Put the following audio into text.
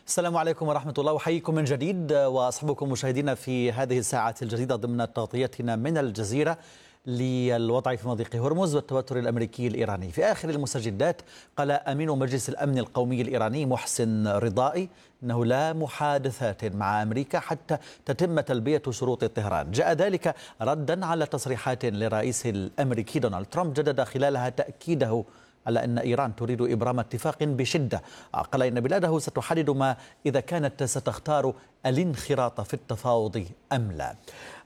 السلام عليكم ورحمة الله، وحييكم من جديد وأصحبكم مشاهدينا في هذه الساعة الجديدة ضمن تغطيتنا من الجزيرة للوضع في مضيق هرمز والتوتر الأمريكي الإيراني. في آخر المستجدات قال أمين مجلس الأمن القومي الإيراني محسن رضائي أنه لا محادثات مع أمريكا حتى تتم تلبية شروط طهران. جاء ذلك ردا على تصريحات للرئيس الأمريكي دونالد ترامب جدد خلالها تأكيده على أن إيران تريد إبرام اتفاق بشدة. قال إن بلاده ستحدد ما إذا كانت ستختار الانخراط في التفاوض أم لا.